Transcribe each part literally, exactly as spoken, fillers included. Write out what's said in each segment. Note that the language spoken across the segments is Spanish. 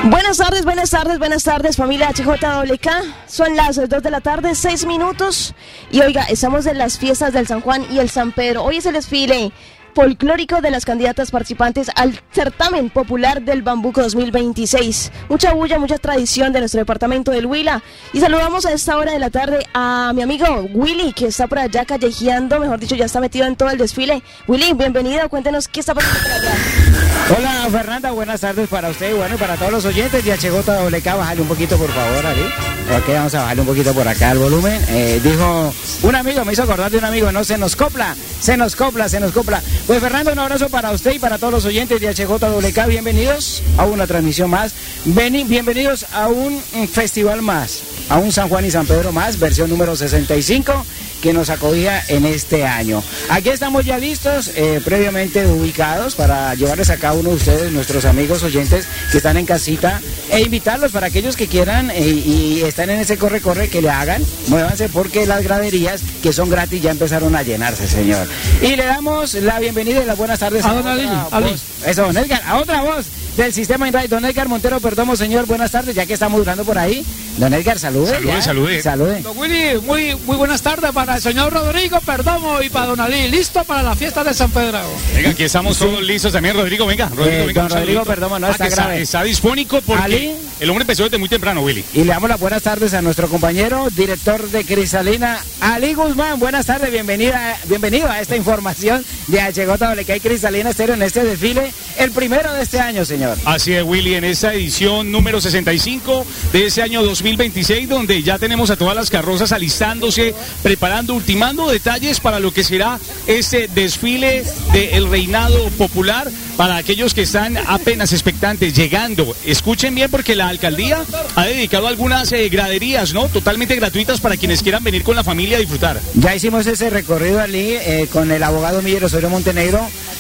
Buenas tardes, buenas tardes, buenas tardes, familia H J W K. Son las dos de la tarde, seis minutos. Y oiga, estamos en las fiestas del San Juan y el San Pedro. Hoy es el desfile folclórico de las candidatas participantes al certamen popular del Bambuco dos mil veintiséis. Mucha bulla, mucha tradición de nuestro departamento del Huila. Y saludamos a esta hora de la tarde a mi amigo Willy, que está por allá callejeando, mejor dicho, ya está metido en todo el desfile. Willy, bienvenido, cuéntenos qué está pasando por allá. Hola Fernanda, buenas tardes para usted y bueno, y para todos los oyentes de H J W K. Bájale un poquito por favor, Ali. Ok, vamos a bajarle un poquito por acá el volumen. Eh, dijo un amigo, me hizo acordar de un amigo, no, se nos copla, se nos copla, se nos copla. Pues Fernando, un abrazo para usted y para todos los oyentes de H J W K. Bienvenidos a una transmisión más. Ven, bienvenidos a un, un festival más, a un San Juan y San Pedro más, versión número sesenta y cinco, que nos acogía en este año. Aquí estamos ya listos, eh, previamente ubicados para llevarles a cada uno de ustedes, nuestros amigos oyentes que están en casita, e invitarlos para aquellos que quieran eh, y están en ese corre-corre, que le hagan, muévanse porque las graderías que son gratis ya empezaron a llenarse, señor. Y le damos la bienvenida y las buenas tardes a, a don Ali. Ali. Eso, don Edgar, a otra voz del sistema INRAI, don Edgar Montero Perdomo, señor, buenas tardes, ya que estamos durando por ahí. Don Edgar, salude. Salude, salude. Salude. Don Willy, muy, muy buenas tardes para el señor Rodrigo Perdomo y para don Ali. ¿Listo para la fiesta de San Pedro? Venga, aquí estamos sí. todos listos también, Rodrigo, venga. Rodrigo, eh, venga don Rodrigo Perdomo no ah, está grave. Está, está dispónico porque Ali. El hombre empezó desde muy temprano, Willy. Y le damos las buenas tardes a nuestro compañero, director de Cristalina, Ali Guzmán. Buenas tardes, bienvenida, bienvenido a esta información de H J W K y Cristalina Estéreo en este desfile, el primero de este año, señor. Así es, Willy, en esta edición número sesenta y cinco de ese año dos mil veintiséis, donde ya tenemos a todas las carrozas alistándose, preparando, ultimando detalles para lo que será ese desfile del reinado popular para aquellos que están apenas expectantes, llegando. Escuchen bien porque la alcaldía ha dedicado algunas eh, graderías, ¿no? Totalmente gratuitas para quienes quieran venir con la familia a disfrutar. Ya hicimos ese recorrido allí eh, con el abogado Miguel Osorio Montenegro.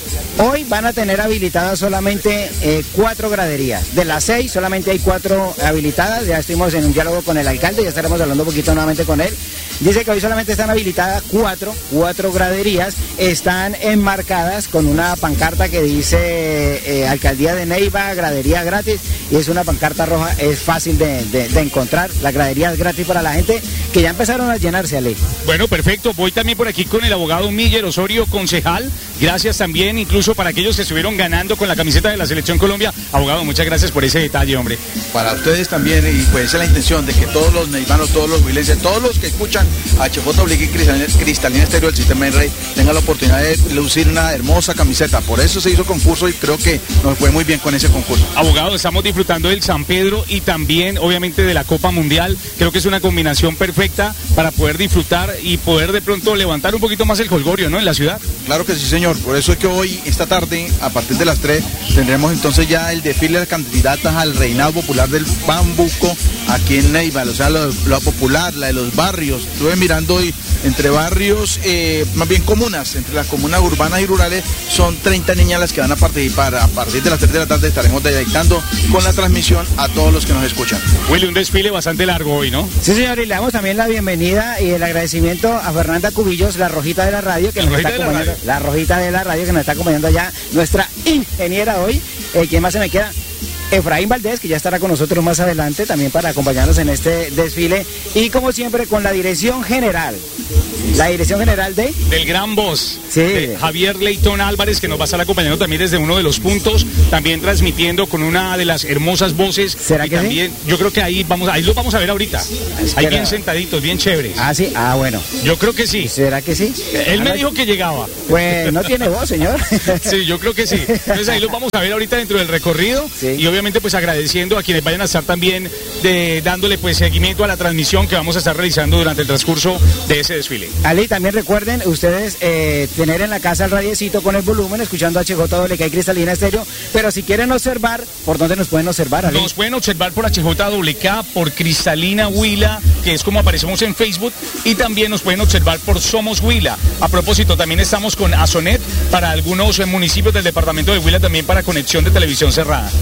Hoy van a tener habilitadas solamente eh, cuatro graderías. De las seis, solamente hay cuatro habilitadas. Ya estuvimos en un diálogo con el alcalde, ya estaremos hablando un poquito nuevamente con él. Dice que hoy solamente están habilitadas cuatro, cuatro graderías. Están enmarcadas con una pancarta que dice eh, Alcaldía de Neiva, gradería gratis. Y es una pancarta roja, es fácil de, de, de encontrar. La gradería es gratis para la gente que ya empezaron a llenarse, Ale. Bueno, perfecto. Voy también por aquí con el abogado Miguel Osorio, concejal. Gracias también, incluso para aquellos que estuvieron ganando con la camiseta de la Selección Colombia. Abogado, muchas gracias por ese detalle, hombre. Para ustedes también, y pues esa es la intención de que todos los neivanos, todos los huilenses, todos los que escuchan H J W K y Cristalina, Cristalina Estéreo del Sistema INRAI tengan la oportunidad de lucir una hermosa camiseta. Por eso se hizo concurso y creo que nos fue muy bien con ese concurso. Abogado, estamos disfrutando del San Pedro y también, obviamente, de la Copa Mundial. Creo que es una combinación perfecta para poder disfrutar y poder de pronto levantar un poquito más el jolgorio, ¿no?, en la ciudad. Claro que sí, señor. Por eso es que hoy, esta tarde, a partir de las tres, tendremos entonces ya el desfile de candidatas al reinado popular del Bambuco aquí en Neiva, o sea, lo, lo popular, la de los barrios. Estuve mirando hoy entre barrios, eh, más bien comunas, entre las comunas urbanas y rurales, son treinta niñas las que van a participar. A partir de las tres de la tarde estaremos dedicando con la transmisión a todos los que nos escuchan. Willy, un desfile bastante largo hoy, ¿no? Sí, señor, y le damos también la bienvenida y el agradecimiento a Fernanda Cubillos, la rojita de la radio, que la nos está acompañando, la, la rojita de la radio que nos está acompañando allá, nuestra ingeniera hoy. Eh, ¿Quién más se me queda? Efraín Valdés, que ya estará con nosotros más adelante también para acompañarnos en este desfile, y como siempre con la dirección general, la dirección general de... del gran voz, sí, de Javier Leitón Álvarez, que nos va a estar acompañando también desde uno de los puntos, también transmitiendo con una de las hermosas voces. ¿Será y que también, sí? Yo creo que ahí vamos, ahí lo vamos a ver ahorita, ahí bien sentaditos, bien chéveres. Ah, sí, ah, bueno. Yo creo que sí. ¿Será que sí? Él me dijo que llegaba. Pues no tiene voz, señor. Sí, yo creo que sí. Entonces ahí lo vamos a ver ahorita dentro del recorrido, sí. Y obviamente pues agradeciendo a quienes vayan a estar también de, dándole pues seguimiento a la transmisión que vamos a estar realizando durante el transcurso de ese desfile. Ali, también recuerden ustedes eh, tener en la casa el radiecito con el volumen, escuchando H J W K y Cristalina Estéreo, pero si quieren observar, ¿por dónde nos pueden observar, Ali? Nos pueden observar por H J W K, por Cristalina Huila, que es como aparecemos en Facebook, y también nos pueden observar por Somos Huila. A propósito, también estamos con Azonet para algunos municipios del departamento de Huila, también para conexión de televisión cerrada. Entonces,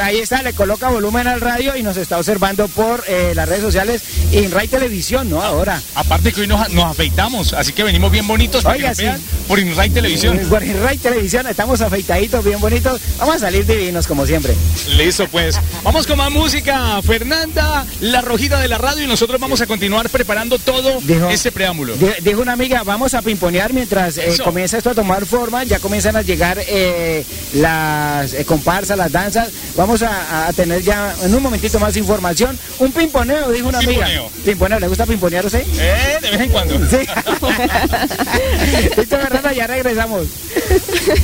ahí está, le coloca volumen al radio y nos está observando por eh, las redes sociales y en Ray Televisión, ¿no? Ahora. Aparte que hoy nos, nos afeitamos, así que venimos bien bonitos para Oiga, que nos vean sí. por Inray Televisión. Por Inray Televisión, estamos afeitaditos, bien bonitos. Vamos a salir divinos como siempre. Listo, pues. Vamos con más música. Fernanda, la rojita de la radio, y nosotros vamos a continuar preparando todo Dijo- este preámbulo. Di- Dijo una amiga, vamos a pimponear mientras eh, Eso. comienza esto a tomar forma, ya comienzan a llegar eh, las eh, comparsas, las danzas. Vamos a, a tener ya en un momentito más información. Un pimponeo, dijo una amiga. Pimponeo. Pimponeo, ¿le gusta pimponear a usted? Eh, de vez en cuando. Sí. Listo, Fernanda, ya regresamos.